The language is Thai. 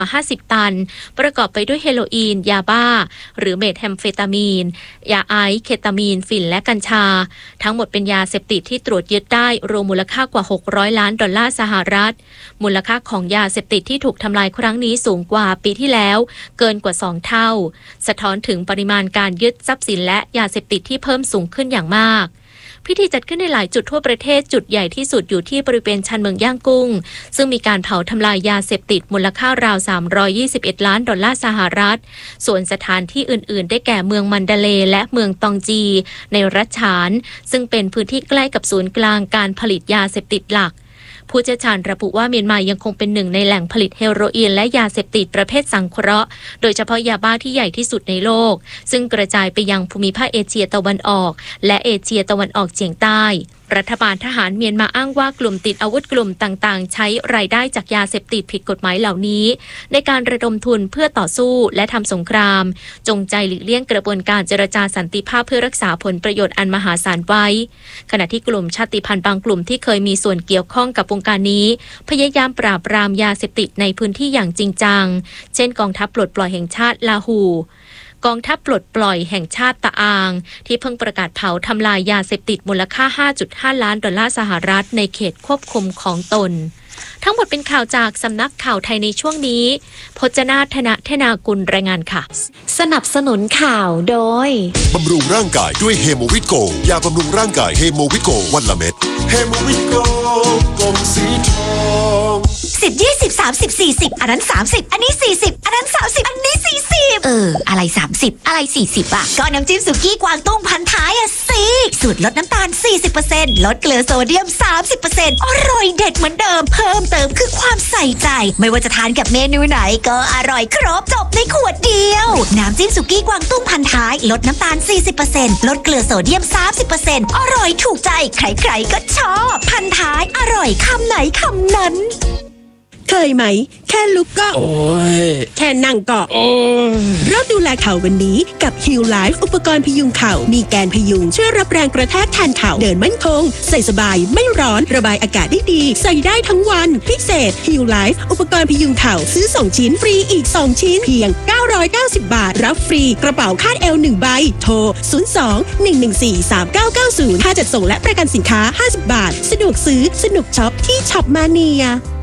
50 ตันประกอบไปด้วยเฮโรอีนยาบ้าหรือเมทแอมเฟตามีนยาไอซ์เคตามีนฝิ่นและกัญชาทั้งหมดเป็นยาเสพติดที่ตรวจยึดได้รวมมูลค่ากว่า$600 ล้านสหรัฐมูลค่าของยาเสพติดที่ถูกทำลายครั้งนี้สูงกว่าปีที่แล้วเกินกว่า2เท่าสะท้อนถึงปริมาณการยึดทรัพย์สินและยาเสพติดที่เพิ่มสูงขึ้นอย่างมากพิธีจัดขึ้นในหลายจุดทั่วประเทศจุดใหญ่ที่สุดอยู่ที่บริเวณชานเมืองย่างกุ้งซึ่งมีการเผาทำลายยาเสพติดมูลค่าราว$321 ล้านสหรัฐส่วนสถานที่อื่นๆได้แก่เมืองมันดาเลย์และเมืองตองจีในรัฐฉานซึ่งเป็นพื้นที่ใกล้กับศูนย์กลางการผลิตยาเสพติดหลักผู้เชี่ยวชาญระบุว่าเมียนมายังคงเป็นหนึ่งในแหล่งผลิตเฮโรอีนและยาเสพติดประเภทสังเคราะห์โดยเฉพาะยาบ้าที่ใหญ่ที่สุดในโลกซึ่งกระจายไปยังภูมิภาคเอเชียตะวันออกและเอเชียตะวันออกเฉียงใต้รัฐบาลทหารเมียนมาอ้างว่ากลุ่มติดอาวุธกลุ่มต่างๆใช้รายได้จากยาเสพติดผิดกฎหมายเหล่านี้ในการระดมทุนเพื่อต่อสู้และทำสงครามจงใจหลีกเลี่ยงกระบวนการเจรจาสันติภาพเพื่อรักษาผลประโยชน์อันมหาศาลไว้ขณะที่กลุ่มชาติพันธุ์บางกลุ่มที่เคยมีส่วนเกี่ยวข้องกับวงการนี้พยายามปราบปรามยาเสพติดในพื้นที่อย่างจริงจังเช่นกองทัพปลดปล่อยแห่งชาติลาหูกองทัพปลดปล่อยแห่งชาติตะอางที่เพิ่งประกาศเผาทำลายยาเสพติดมูลค่า$5.5 ล้านสหรัฐในเขตควบคุมของตนทั้งหมดเป็นข่าวจากสำนักข่าวไทยในช่วงนี้พจนาธนะเทนากุลรายงานค่ะสนับสนุนข่าวโดยบำรุงร่างกายด้วยเฮโมวิตโกยาบำรุงร่างกายเฮโมวิตโกวันละเม็ดเฮโมวิตโกกลมสีทอง 10 20 30 40อันนั้น30อันนี้40อันนั้น30อันนี้40อะไร30อะไร40อ่ะก็น้ำจิ้มสุกี้กวางตุ้งพันท้ายอ่ะสิสูตรลดน้ำตาล 40% ลดเกลือโซเดียม 30% อร่อยเด็ดเหมือนเดิมเพิ่มเติมคือความใส่ใจไม่ว่าจะทานกับเมนูไหนก็อร่อยครบจบในขวดเดียวน้ำจิ้มสุกี้กวางตุ้งพันท้ายลดน้ำตาล 40% ลดเกลือโซเดียม 30% อร่อยถูกใจใครๆก็ชอบพันท้ายอร่อยคำไหนคำนั้นเคยไหมแค่ลุกก็แค่นั่งก็เริ่มดูแลเข่าวันนี้กับ Heal Life อุปกรณ์พยุงเข่ามีแกนพยุงช่วยรับแรงกระแทกแทนเข่าเดินมั่นคงใส่สบายไม่ร้อนระบายอากาศได้ดีใส่ได้ทั้งวันพิเศษ Heal Life อุปกรณ์พยุงเข่าซื้อ2ชิ้นฟรีอีก2ชิ้นเพียง990 บาทรับฟรีกระเป๋าคาดเอว1ใบโทร02-114-3990ค่าจัดส่งและประกันสินค้า50 บาทสะดวกซื้อสนุกช็อปที่ช็อปมาเนีย